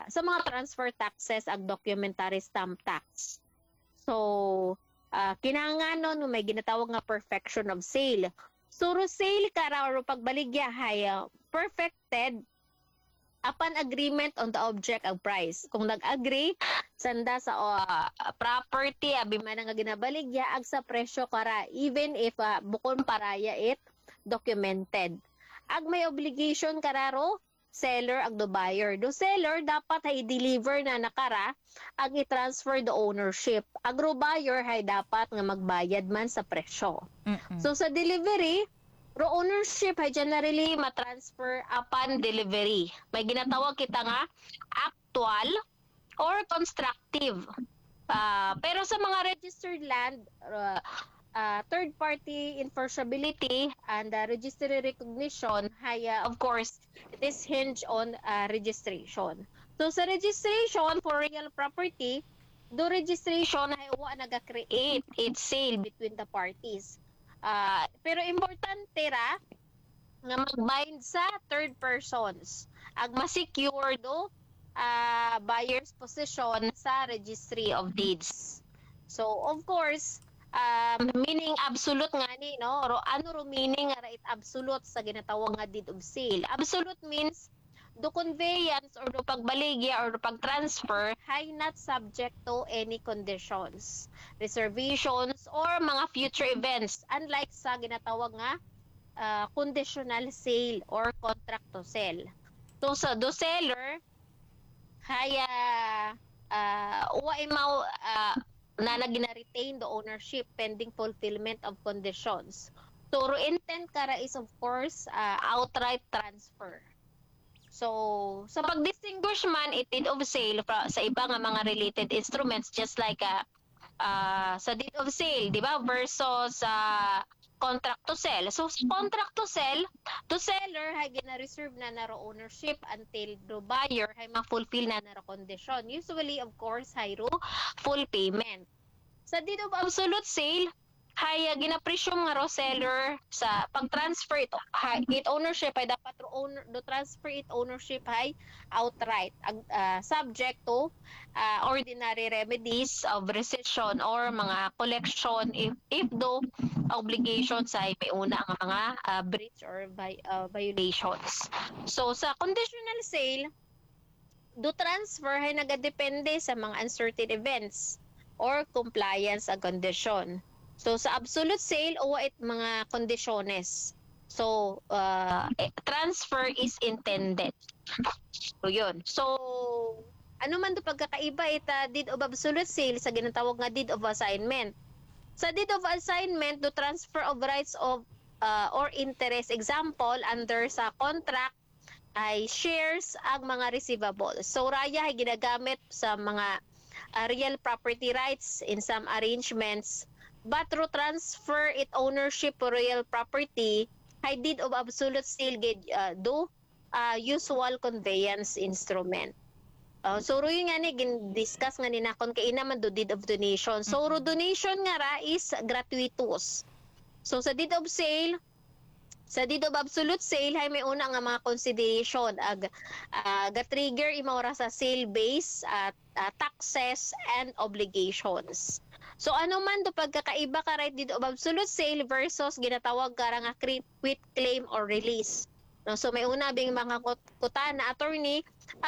sa mga transfer taxes ag documentary stamp tax. So kinahanglan no may ginatawag nga perfection of sale. So sale kara or pagbaligya hay perfected upon agreement on the object ag price. Kung nag-agree sanda sa property abi man nga ginabaligya ag sa presyo kara even if bukod paraya it documented. Ag may obligation kararo seller ag do buyer. Do seller dapat ay deliver na nakara ag i-transfer the ownership. Ag buyer hay dapat nga magbayad man sa presyo. So sa delivery ro ownership ay generally matransfer upon delivery. May ginatawag kita nga actual or constructive. Pero sa mga registered land, third party enforceability and registry recognition, of course, it is hinged on registration. So sa registration for real property, do registration ay uwa naga-create its sale between the parties. Pero importante ra nga mag-bind sa third persons ag ma-secure do buyer's position sa registry of deeds. So of course meaning absolute nga ni no ano ro meaning nga it absolute sa ginatawag nga deed of sale. Absolute means the conveyance or the pagbaligya or the pagtransfer ay not subject to any conditions, reservations, or mga future events. Unlike sa ginatawag nga conditional sale or contract to sell. So sa do seller, haya na gina-retain the ownership pending fulfillment of conditions. So intent kara is of course outright transfer. So, sa pag-distinguish man it deed of sale sa iba nga mga related instruments just like sa deed of sale, di ba? Versus contract to sell. So, sa contract to sell, the seller hay gina-reserve na naro ownership until the buyer hay ma-fulfill na naro condition. Usually, of course, hay ro full payment. Sa deed of absolute sale, hay gina-presume nga ro seller sa pag-transfer it ownership ay dapat do transfer it ownership ay outright subject to ordinary remedies of rescission or mga collection if do obligations ay may una ang mga breach or violations. So sa conditional sale, do transfer ay nagadepende sa mga uncertain events or compliance ang condition. So sa absolute sale o mga kondisyones. So transfer is intended. So yun. So ano man do pagkakaiba ita deed of absolute sale sa ginatawag nga deed of assignment. Sa deed of assignment do transfer of rights of or interest, example under sa contract ay shares ang mga receivables. So raya ay ginagamit sa mga real property rights in some arrangements. But through transfer it ownership for real property, hay deed of absolute sale do usual conveyance instrument. So ro yun nga ni discuss nga ni nakon kay naman do deed of donation. So ro donation nga ra is gratuitous. So sa deed of sale, sa deed of absolute sale hay may una nga mga consideration ga-trigger imawra sa sale base at taxes and obligations. So ano man do pagkakaiba ka right deed of absolute sale versus ginatawag ka nga quit claim or release. No, so may una bing mga kutan na attorney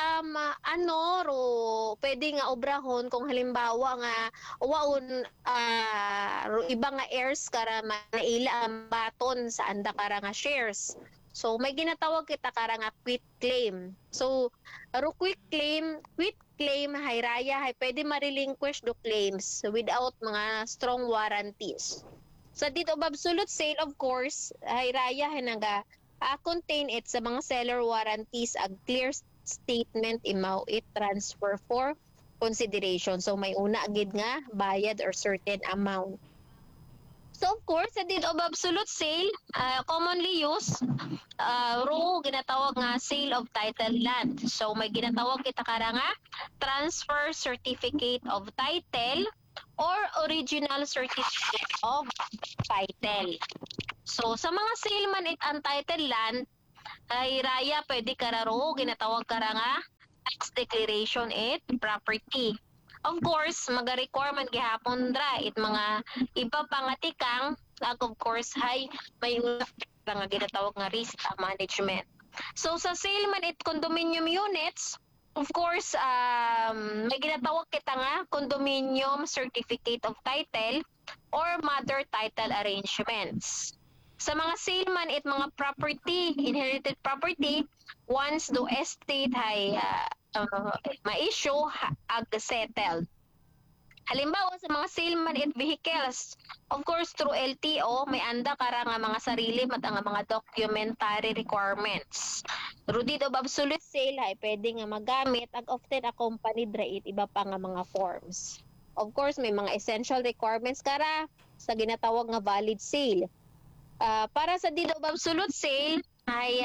ro pwede nga obrahon kung halimbawa nga waon ro iba nga heirs kara naila ang baton sa anda kara nga shares. So may ginatawag kita kara nga quit claim. So ro quit claim hay raya hay pwede ma-relinquish do claims without mga strong warranties. Sa deed of absolute sale of course hay raya hay naga contain it sa mga seller warranties ag clear statement imaw it transfer for consideration. So may una gid nga bayad or certain amount. So of course, sa deed of absolute sale, commonly used, ro ginatawag nga sale of title land. So may ginatawag kita kara nga transfer certificate of title or original certificate of title. So sa mga sale man it untitled land, ay raya pwede kararo ginatawag kara nga tax declaration it property. Of course, maga-requirement gihapon dra it mga iba pa nga tikang of course may nga ginatawag nga risk management. So sa sale man it condominium units, of course, may ginatawag kita nga condominium certificate of title or mother title arrangements. Sa mga sale man it mga property, inherited property, once do estate ay ma-issue ag settled. Halimbawa sa mga sale man it vehicles, of course through LTO may anda kara nga mga sarili mat nga mga documentary requirements. Through deed of absolute sale ay pwede nga magamit ag often accompanied ra it iba pa nga mga forms. Of course may mga essential requirements kara sa ginatawag nga valid sale. Para sa deed of absolute sale ay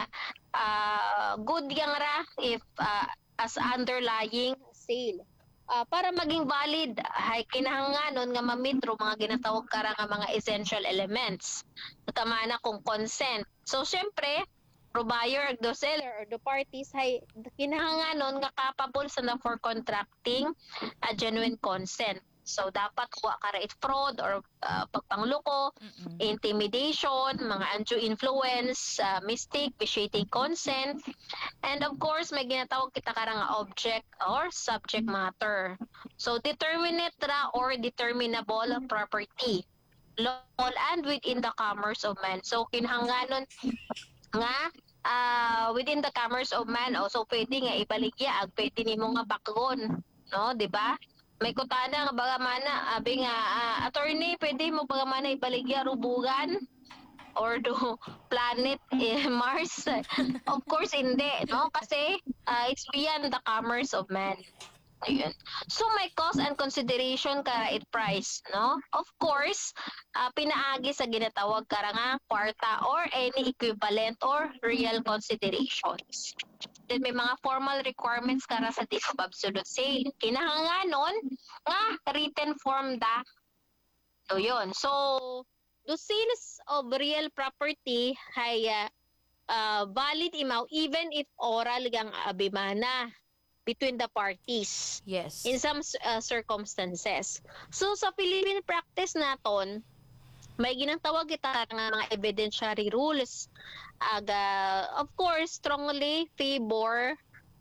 good yang ra if as underlying sale. Para maging valid ay kinahanglanon nga mamitro mga ginatawag kara nga mga essential elements. Tama na kung consent. So syempre, pro buyer, the seller or the parties ay kinahanglanon nga capable sa na for contracting a genuine consent. So dapat kuha ka ra it fraud or pagpangloko, intimidation, mga undue influence, mistake, vitiating consent, and of course may ginatawag kita karang object or subject matter. So determinate ra or determinable property. Lawful and within the commerce of man. So kinahanglanon nga within the commerce of man also pwede nga ibaligya ag pwede nimo nga bakgon, no, di ba? May kutana nga bagamana abi nga attorney pwede mo bagamana ibaligya rubugan or do planet Mars. Of course hindi, no, kasi it's beyond the commerce of man. Ayun. So may cost and consideration kara it price, no? Of course, pinaagi sa ginatawag kara nga kwarta or any equivalent or real considerations. Then may mga formal requirements kara sa deed of absolute sale. Kinahanglanon nga written form da. So yun. So the sales of real property ay valid imaw even if oral gang abimana between the parties. Yes. In some circumstances. So sa Philippine practice naton, may ginatawag kita nga mga evidentiary rules. Of course, strongly favor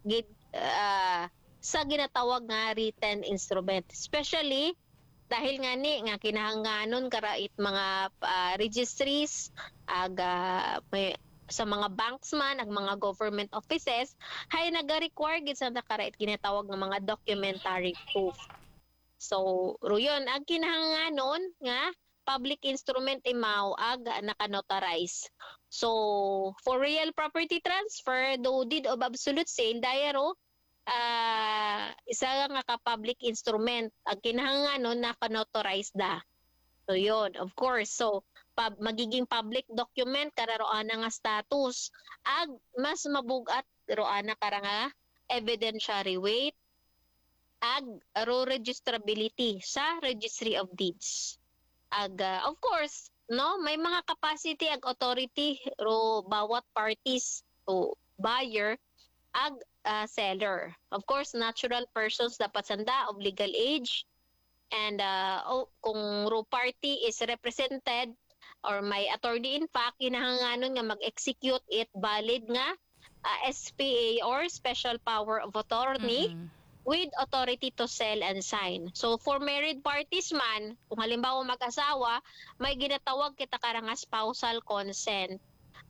sa ginatawag nga written instrument. Especially dahil nga nga kinahanglanon karait mga registries may sa mga banks man ag mga government offices hay naga-require gid sa nakarait ginatawag nga mga documentary proof. So ruyon ang kinahanglanon nga public instrument imaw ag naka-notarize. So for real property transfer do deed of absolute sale dayaro isa nga ka public instrument ang kinahanglanon naka-notarize da. So yun, of course. So magiging public document kararoan nga status ag mas mabugat roan na kara nga evidentiary weight ag registrability sa Registry of Deeds. Of course, no, may mga capacity ag authority ro bawat parties o buyer ag seller. Of course, natural persons dapat sanda of legal age and kung ro party is represented or may attorney in fact, kinahanglanon nga mag-execute it valid nga SPA or special power of attorney with authority to sell and sign. So for married parties man, kung halimbawa mag-asawa, may ginatawag kita karang spousal consent.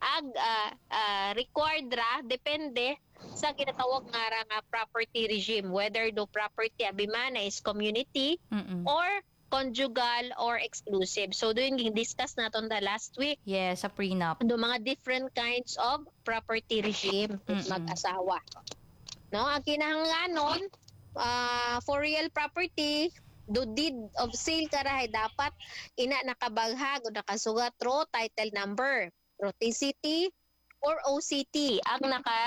Required ra depende sa ginatawag nga property regime, whether do property abimana is community or conjugal or exclusive. So doon yung discuss naton the last week. Yes, sa prenup. Do mga different kinds of property regime mag-asawa. No, ang kinahanglanon for real property do deed of sale karahay dapat ina nakabaghag o nakasugat ro title number, ro TCT or OCT ang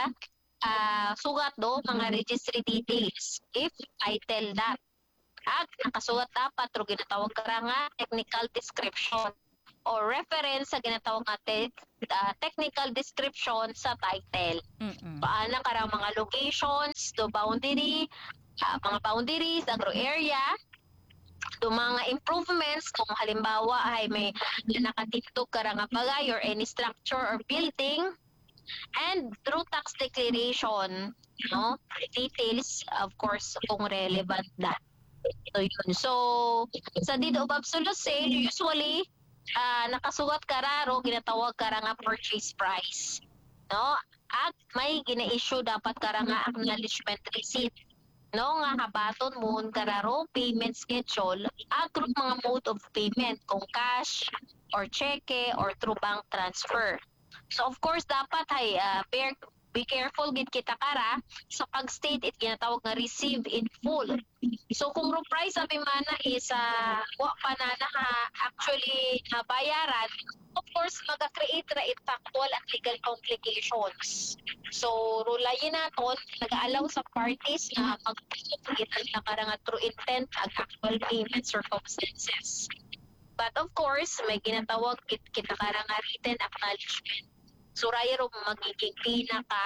sugat do mga registry details if title that. Nakasugat dapat ro ginatawag kara nga technical description. or reference sa ginatawag nga technical description sa title. Paano karang mga locations, to boundary, mga boundaries, agro area, to mga improvements kung halimbawa ay may nakatindog karang nga bagay or any structure or building, and through tax declaration, no, details of course kung relevant na. So yun. So sa deed of absolute sale usually nakasugat kararo ginatawag kara nga purchase price, no, at may gina-issue dapat kara nga acknowledgement receipt, no, nga habaton mo kararo payment schedule agro mga mode of payment kung cash or cheque or through bank transfer. So of course dapat ay be careful gid kita kara sa pag-state it ginatawag nga receive in full. So kung raw price sabi mana is wa pa na actually bayaran, of course maga-create ra it factual at legal complications. So rulayin naton nag-allow sa parties na mag-create na kara nga true intent ag actual payment circumstances. But of course may ginatawag kita kara nga written acknowledgement. So raya ro magiging pinaka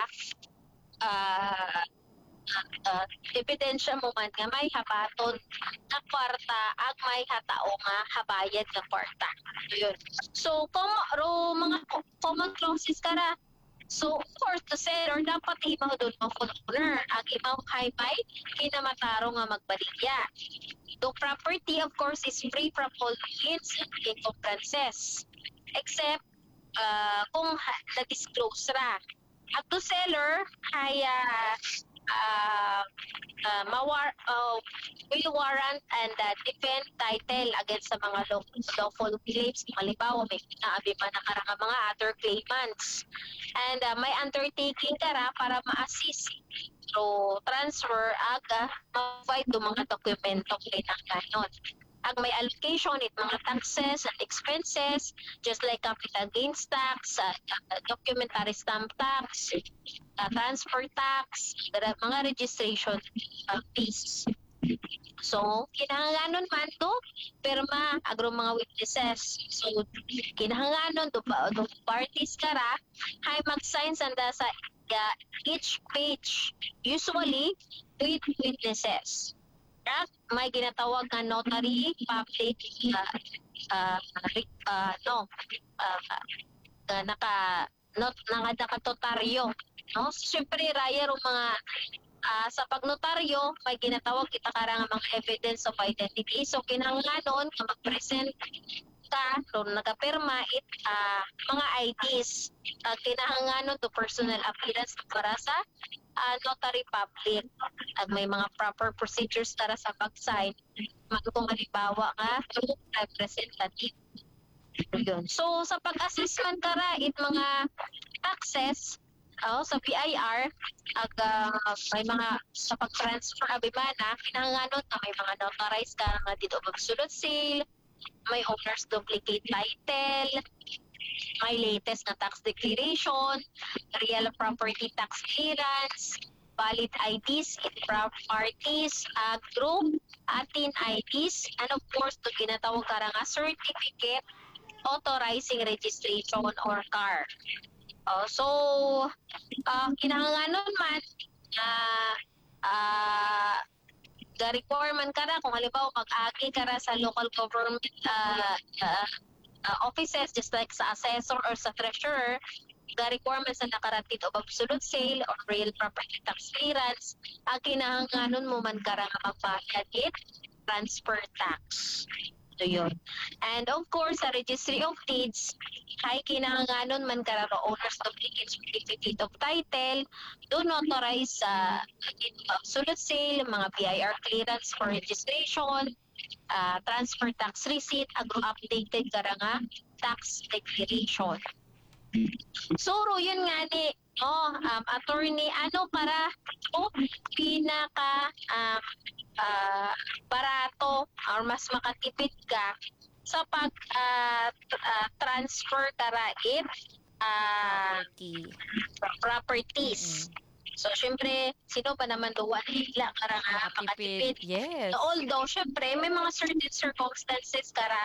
ebidensya mo man nga may habaton na kwarta ag may hatao nga habayad nga kwarta. Yun. So kung ro mga common clauses kara, so of course the seller dapat imaw doon mo owner ag imaw hay may kinamataro nga magbaligya. The property of course is free from all liens and encumbrances except kung na-disclose ra. At the seller ay will warrant and defend title against sa mga lawful claims. Halimbawa, may pinaabi pa na karang mga other claimants. And may undertaking kara para ma-assist through transfer aga ma-provide do mga dokumento kinahanglan. Ag may allocation it mga taxes and expenses just like capital gains tax, documentary stamp tax, transfer tax, mga registration fees. So kinahanglanon man to pirma agro mga witnesses. So kinahanglanon to parties kara hay mag-sign sanda sa each page usually with witnesses. May ginatawag na notary public nakatotaryo, no. Siyempre raya ro mga sa pagnotaryo may ginatawag kita karang mga evidence of identity. So kinahanglanon nga mag-present ka ron nagapirma it mga IDs kinahanglanon to personal appearance para sa notary public at may mga proper procedures para sa pag-sign kung halimbawa nga representative. Yun. So sa pag-assessment kara it mga taxes sa PIR ag may mga sa pag-transfer abimana kinahanglanon na may mga notarized ka nga deed of absolute sale, may owner's duplicate title, may latest na tax declaration, real property tax clearance, valid IDs in parties, agro, atin IDs, and of course, to ginatawag karang a certificate authorizing registration or car. So, kinahanglanon man the requirement ka na kung halimbawa mag-agi ka na sa local government offices just like sa assessor or sa treasurer, the requirements na nakaratid of absolute sale or real property tax clearance, kinahanglanon mo man karang magbayad it transfer tax. So yun. And of course, sa registry of deeds, ay kinahanglanon man karang owner's duplicate certificate of title, do notarize sa absolute sale, mga BIR clearance for registration, transfer tax receipt, agro-updated karanga tax declaration. So, yun nga ni, attorney, ano para pinaka barato or mas makatipid ka sa pag transfer kara it properties. So, syempre, sino pa naman duwa nila karang Makatipid. makatipid. Yes. Although, syempre, may mga certain circumstances kara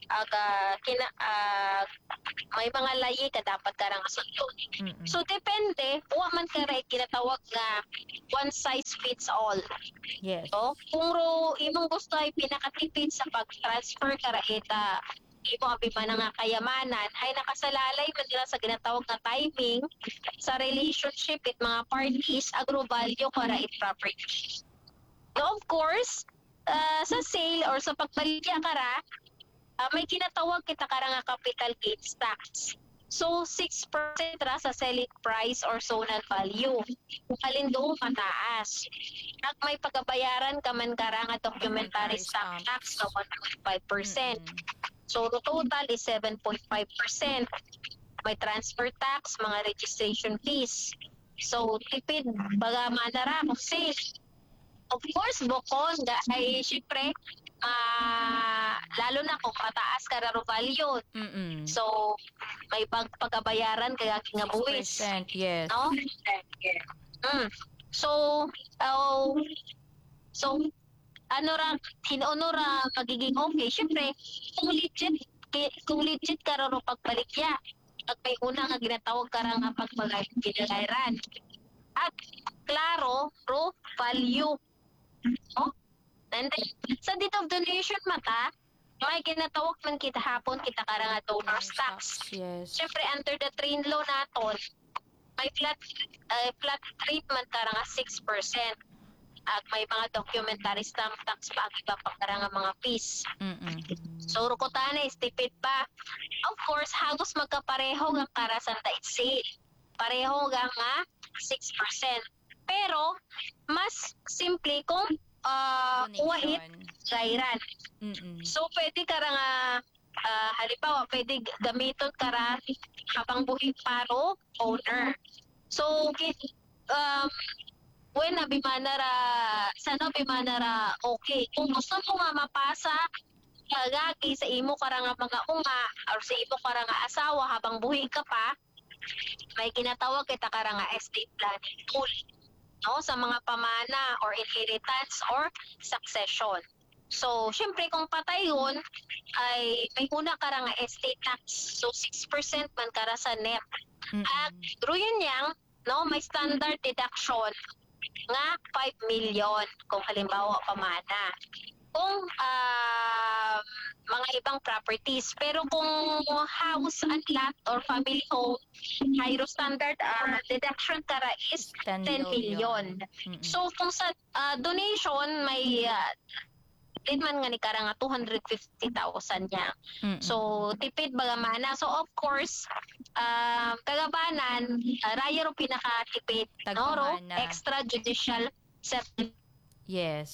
may mga layi ka dapat karang asundon. Mm-mm. So, depende, wa man kara kinatawag nga one size fits all. Yes. So, kung imong gusto ay pinakatipid sa pag-transfer kara ita imo abi man nga kayamanan ay nakasalalay man nila sa ginatawag na timing sa relationship with mga parties agro value kara it property. So, of course, sa sale or sa pagpaligya kara, may kinatawag kita kara nga capital gains tax. So, 6% ra sa selling price or zonal value. Kung alin doon mataas. At may pagbabayaran ka man kara nga documentary stamp tax na 1.5%. So, the total is 7.5%. May transfer tax, mga registration fees. So, tipid, baga manara kung sale. Of course, bukod ay syempre, lalo na kung mataas ka raro value. So, may pagbabayaran kaya nga buwis. 6%, yes. No? So, ano ra, hinuno ra magiging okay. Syempre, kung legit ka raro pagbalikya, at may una nga ginatawag ka nga pagpagayran. At klaro, ro value. Oh? And then, sa deed of donation mata, may ginatawag man kita hapon kita karang donor's tax. Yes. Siyempre, under the train law naton, may flat rate man karang 6%. At may mga documentary stamp tax pa ang iba pa karang mga fees. So, rukutana is tipid pa. Of course, hagos magkapareho ng karasan ta sale. Pareho nga 6%. Pero, mas simple kung kuwait gairan. So, pwede ka nga, halimbawa, pwede gamiton ka habang buhay paro, owner. So, when nabimanara, okay. Kung gusto mo nga mapasa, gagi sa imo karang mga unga or sa imo karang asawa habang buhay ka pa, may ginatawag kita karang estate planning tool, no, sa mga pamana or inheritance or succession. So, syempre kung patay yun, ay may una karang estate tax. So, 6% man kara sa net. At through yun yang, no, may standard deduction nga 5 million kung halimbawa pamana. Kung mga ibang properties. Pero kung house and lot or family home, higher standard deduction kara is 10 million. So kung sa donation may din man nga ni kara nga 250,000 niya. So tipid baga mana. So of course kagabanan raya ro pinakatipid no ro extrajudicial settlement. Yes.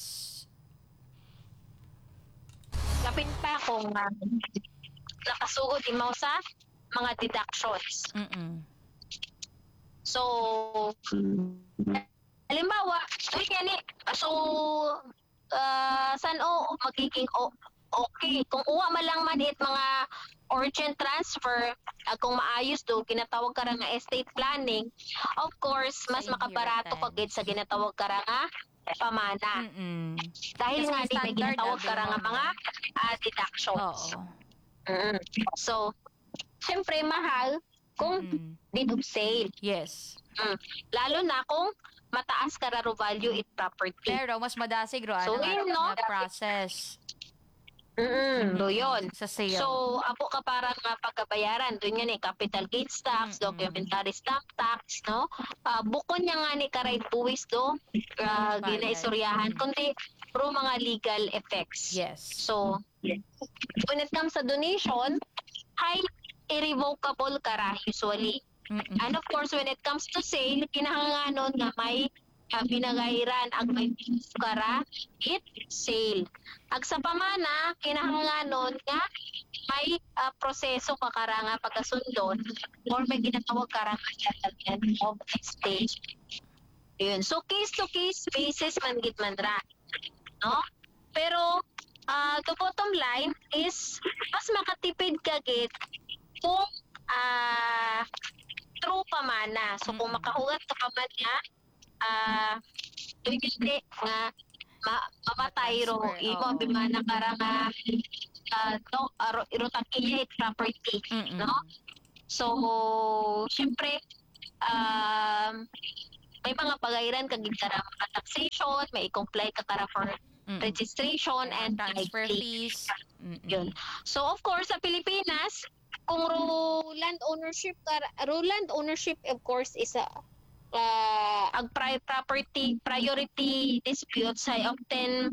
Kapin pa kung nakasugod imaw sa mga deductions. So, halimbawa, saan magiging okay. Kung uwa man lang man mga urgent transfer, kung maayos do, ginatawag ka nga estate planning, of course, mas makabarato pagid sa ginatawag ka nga pamana. Dahil nga di may ginatawag ka nga mga deductions. So, syempre mahal kung deed of sale. Yes. Lalo na kung mataas ka raro value it property. Pero mas madasig ro so, na process. Do yun. Sa sale. So, apo ka parang pagkabayaran. Doon yan capital gains tax, documentary stamp tax, no? Bukon niya nga ni karay buwis do, ginaisuryahan, kundi pro mga legal effects. Yes. So, when it comes sa donation, high irrevocable kara usually. And of course, when it comes to sale, kinahanganon nga may binagayran ang may kara it sale. Ag sa pamana, kinahanganon nga may proseso ka kara nga pagkasundon or may ginatawag kara nga settlement of estate. Yun. So, case to case basis man gid man ra. No? Pero, the bottom line is, mas makatipid ka gid kung true pamana. So, kung makahugat ka pa man nga, Hindi nga mamatay ro Ma-transfer, imo oo. bimana kara nga no irotang property, Mm-mm. no? So, syempre, may mga pagairan kagid kara mga taxation, may i-comply ka kara for Mm-mm. registration and Transfer ID. fees. Mm-mm. Yun. So, of course, sa Pilipinas, Kung land ownership of course is a ang property priority disputes ay often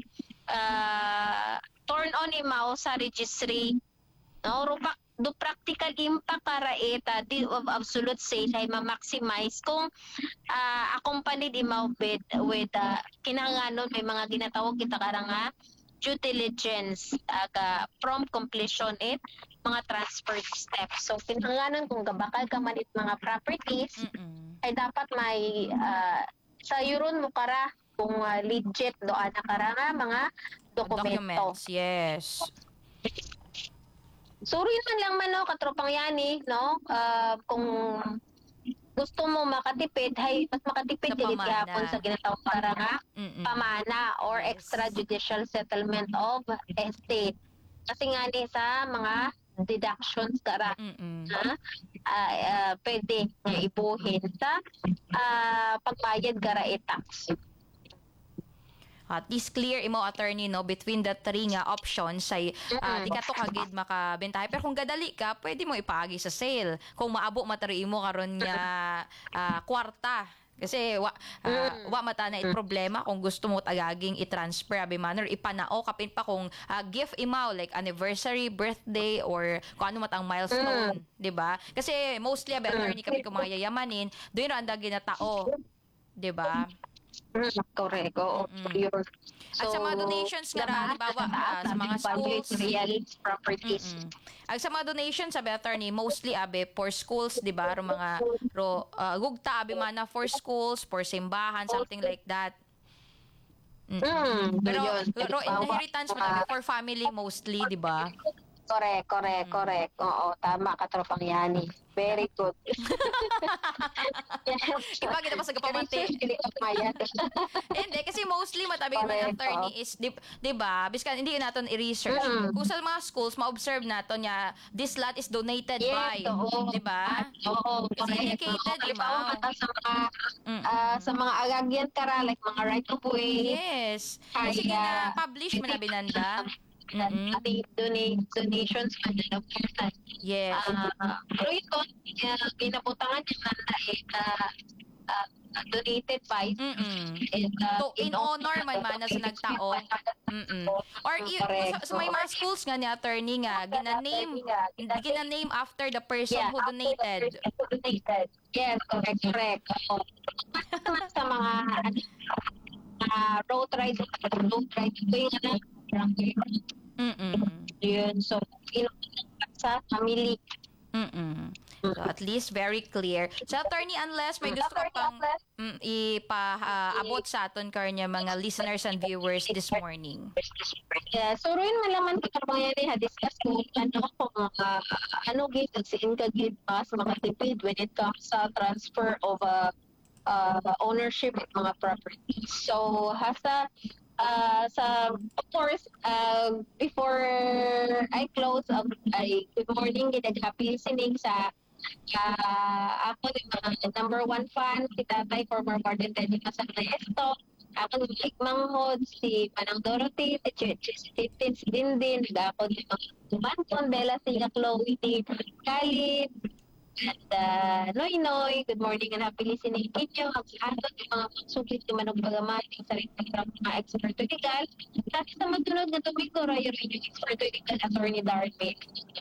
turn on imaw sa registry, no? Do practical impact kara eta di of absolute sale ay ma-maximize kung accompanied imaw with kinahanglanon may mga ginatawag kita kara nga due diligence aga from completion it mga transfer steps. So kinahanglanon kung gabakal ka man it mga properties Mm-mm. ay dapat may sa yuron mo kara kung legit doon na kara nga mga dokumento. Documents, yes. Suri man lang man no katropang yani no kung gusto mo makatipid hay mas makatipid Sa dili pamana. gyapon sa ginatawag para nga Mm-mm. pamana or Yes. extrajudicial settlement of estate. Kasi nga ni sa mga deductions kara Mm-mm. pwede nga ibuhin sa pagbayad kara e-tax. At least clear imo attorney no between the three nga options say di ka to kagid makabentahe pero kung gadali ka pwede mo ipaagi sa sale kung maabo matari imo karon nga kwarta kasi wa mata na it problema kung gusto mo tagaging i-transfer abi manner ipanao kapin pa kung gift imaw like anniversary, birthday or kung ano matang milestone, di ba? Kasi mostly abi attorney kapin kung mga yayamanin, doon ra anda ginatao, di ba? Correct. Oo. Sure. At sa mga donations nga ra, halimbawa, sa mga schools, real properties. Ang sa mga donations sabi attorney mostly abe for schools, di ba? Mga gugta abi man na for schools, for simbahan, something like that. Pero Yun. inheritance mo abi for family mostly, di ba? Correct. Oo, tama ka tropang yani. Very good. Iba kita pa sa kapamati. Hindi, kasi mostly matabi man Correct, attorney is, di ba, biskan hindi natin i-research. Kung sa mga schools, ma-observe natin niya, this lot is donated by, di ba? Oo, Kasi indicated, halimbawa imaw. sa mga sa mga agagyan kara like mga right of way. Yes. Kasi Kaya, gina-publish man na binanda. Ati donations man na important. Yes. Pero ito, pinabutangan niya na donated by So, in honor man na sa nagtao. Or sa may mga schools nga ni attorney nga, gina-name after the person who donated. Yes, correct. Sa mga road ride yun. So, sa family. So, at least very clear. So, attorney, unless may gusto ka pang ipaabot sa aton karnya mga listeners and viewers this morning. Yeah, so rin malaman ko karong yan ha-discuss ko ano gid siin ka gid pa sa mga tipid when it comes sa transfer of ownership of mga properties. So hasa of course before I close good morning gid happy listening sa ako yung mga number one fan si Tatay former Warden Teddy Masanesto. Ako yung Manghod, si Manang Dorothy, si Titin, si Dindin, ako yung mga Banton, Bella, Sia, Chloe, Khalid, and Noy, good morning and happy listening ninyo. Ang ato yung mga pagsugit yung Manong Bagamati sa rin mga expert legal. Tapos sa magtunod na tumiko, Roy, yung expert legal, Attorney Darren May.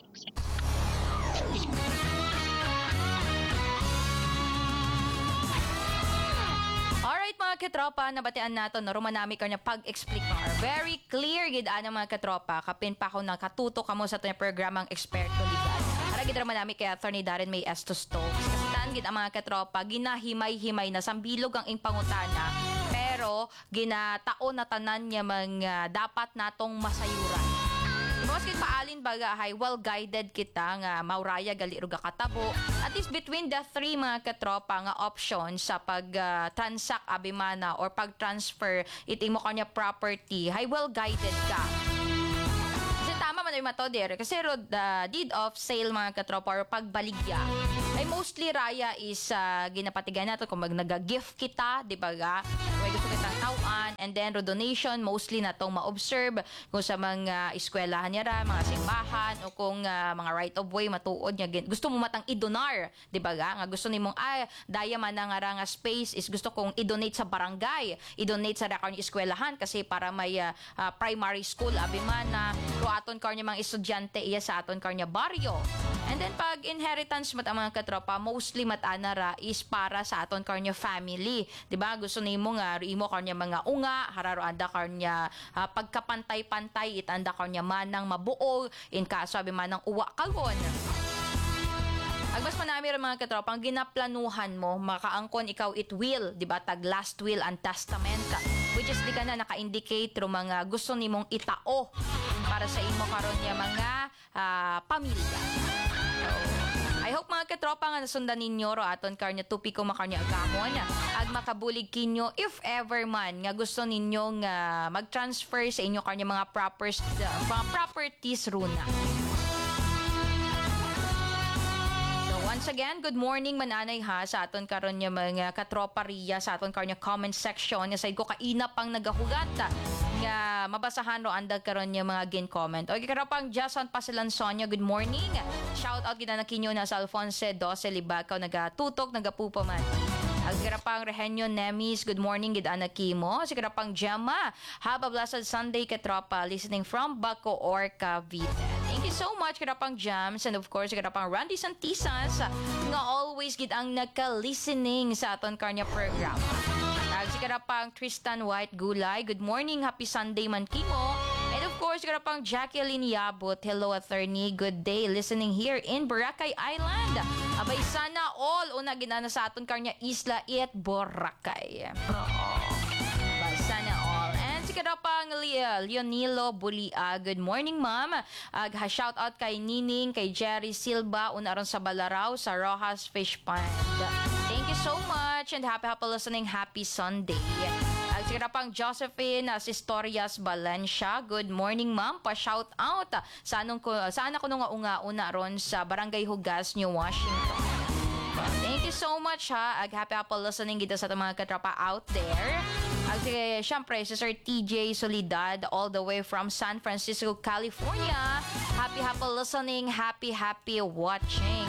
Alright mga katropa, nabatian nato no rumanami ka niya pag-explain mo. Very clear gid ana mga katropa. Kapin pa ako nakatuto kamo sa itong programang Eksperto Legal. Para gid rumanami kay Attorney Darren May Estos Stokes. Kasi taan gid ang mga katropa, ginahimay-himay na sambilog ang impangutana. Pero ginataon na tanan niya mga dapat natong masayuran. Mo Gawas kit paalin baga hay well guided kita nga mauraya gali ruga katabo. At least between the three mga katropa nga options sa pag transact abimana or pag transfer iti mo kanya property, hay well guided ka. Kasi tama man yung matoder kasi deed of sale mga katropa or pagbaligya ay mostly raya is ginapatigan nato kung nag-gift kita, di ba ga? May gusto kitang tawan, and then donation, mostly na itong ma-observe kung sa mga eskwelahan niya ra, mga simbahan, o kung mga right of way, matuod niya. Gusto mo matang i-donar, di ba ga? Nga gusto ni mong, daya man nga ra nga space is gusto kong i-donate sa barangay, i-donate sa rekord eskwelahan kasi para may primary school, abimana, kung aton kar niya mga estudyante, iya sa aton kar niya baryo. And then pag inheritance mat ang mga katropa, mostly matana ra is para sa aton kar niya family. 'Di ba? Gusto nimo nga imo kar niya mga unga, hararo anda kar niya pagkapantay-pantay itanda kar niya manang mabuo in kaso abi manang uwa kagon. Agbas manami ra mga katropa, ang ginaplanuhan mo, makaangkon ikaw it will, 'di ba? Tag last will and testament ka. Which is di ka na naka-indicate ro mga gusto nimong itao para sa imo karon niya mga pamilya. I hope mga katropa nga nasundan ninyo ro aton kar niya tupi ko makarnya agamon ag makabulig kinyo if ever man nga gusto ninyo nga mag-transfer sa inyo kar niya mga properties runa. Once again, good morning mananay ha sa aton karon niya mga katropa riya sa aton karon niya comment section nga say ko kaina pang nagahugat nga mabasahan ro andag karon niya mga gin comment. Okay karapang Jason Pasilan Sonia, good morning. Shout out kita na kinyo na sa Alfonso 12 Libakaw nagatutok nagapupa man. Ang karapang Rehenyo Nemis, good morning gid anak kimo. Si karapang Gemma, have a blessed Sunday katropa listening from Baco or Cavite. Thank you so much karapang Jams and of course karapang Randy Santisas nga always gid ang naka-listening sa aton karnya program. Si karapang Tristan White Gulay, good morning, happy Sunday man kimo. And of course karapang Jacqueline Yabot, hello attorney, good day listening here in Boracay Island. Abay sana all una ginana sa aton karnya Isla at Boracay. Abay sana all. And si karapang Leonilo Bulia, good morning ma'am. Shout out kay Nining, kay Jerry Silva, una ron sa Balaraw, sa Rojas Fish Pond. Thank you so much and happy listening. Happy Sunday. At si karapang Josephine Sistorias Valencia, good morning ma'am. Pa-shout out sana ko nung una ron sa Barangay Hugas, New Washington. Thank you so much ha. Happy listening kita sa mga katrapa out there. At syempre, si Sir TJ Solidad all the way from San Francisco, California. Happy listening. Happy watching.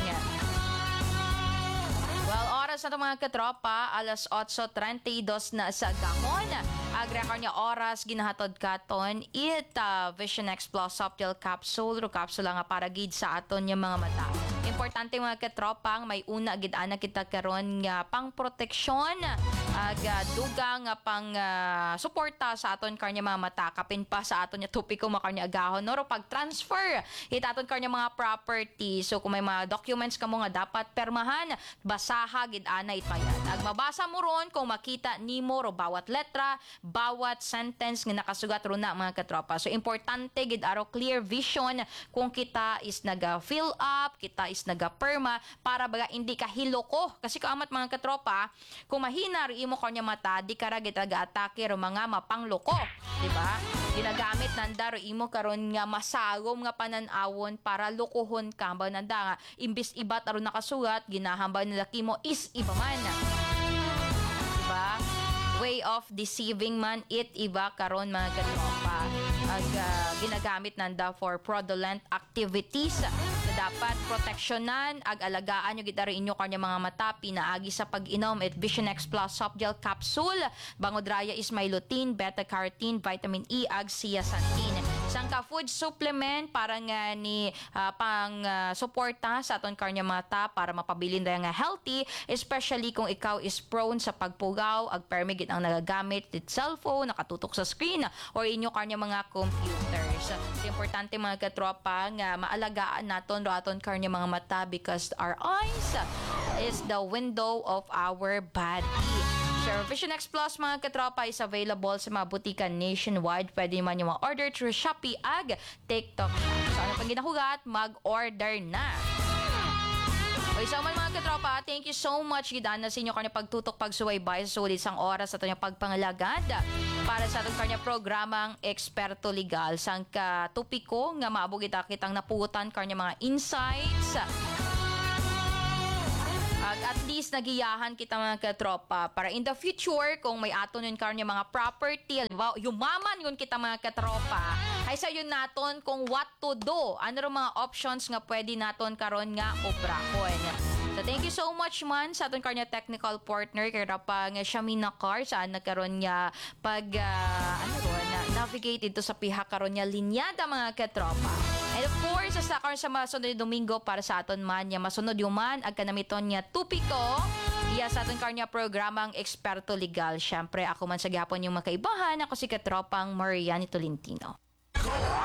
Well, oras na ito mga katropa, alas 8:32 na sa gamon. Agrekar niya oras, ginahatod katon, Vision X Plus Optical Capsule, capsule nga para gid sa aton niya mga mata. Importante mga katropang may una gid ana kita karon nga pang proteksyon dugang nga pang suporta sa aton karnya mga mata kapin pa sa aton nya tupiko makarnya agahon no pag transfer aton karnya mga property. So kung may mga documents kamo nga dapat permahan, basaha gid ana itayan. Ag mabasa mo ron kung makita nimo ro bawat letra, bawat sentence nga nakasugat ron na mga katropa. So importante gid aro clear vision kung kita is naga-fill up, kita is naga-perma para baga hindi ka hiloko. Kasi kaamat mga katropa, kung mahina ri imo kanya mata, di ka ra gid aga-atake ro mga mapangloko, di ba? Ginagamit nanda ro imo karon nga masagom nga panan-awon para lokohon ka ba nanda nga imbis ibat aro nakasugat, ginahambal nila kimo is iba man. Di ba? Way of deceiving man it iba karon mga katropa. Ginagamit nanda for fraudulent activities. Dapat proteksyonan ag alagaan nyo gitaro inyo kanya mga mata pinaagi sa pag-inom at Vision X Plus Soft Gel Capsule, Bangodraya Ismailutin, Beta-Carotene, Vitamin E ag Zeaxanthin. Sangka food supplement para nga ni pang suporta sa aton kanya mata para mapabilin nga healthy, especially kung ikaw is prone sa pagpugaw ag permigit ang nagagamit it cellphone nakatutok sa screen or inyo kanya mga computers. Importante mga katropa nga maalagaan naton aton karnya mga mata because our eyes is the window of our body. Sir, Vision X Plus mga katropa is available sa mga butika nationwide. Pwede man yung order through Shopee ag TikTok. So ano pang ginahugat, mag-order na. O isa man mga katropa, thank you so much gidana sa inyo kanya pagtutok pagsuwaybay sa sulit sang oras sa inyong pagpangalagad para sa atong kanya programang Eksperto Legal sang katupiko nga maabog kitang naputan kanya mga insights. At least nagiyahan kita mga katropa para in the future kung may aton yun karon yung mga property, yumaman yun kita mga katropa, ay sa yun naton kung what to do, ano rin mga options nga pwede naton karon nga obrahon. So thank you so much man sa aton karon technical partner kay pa nga Shamina Car saan nagkaroon nga pag navigate dito sa pihak karon nga linyada mga katropa. And of course, sa karon sa masunod Domingo para sa aton man nga masunod yung man ag kanamiton nga tupiko iya sa aton karon nga programang Eksperto Legal. Syempre ako man sa gihapon yung makaibahan ako si katropang Mariani Tolentino.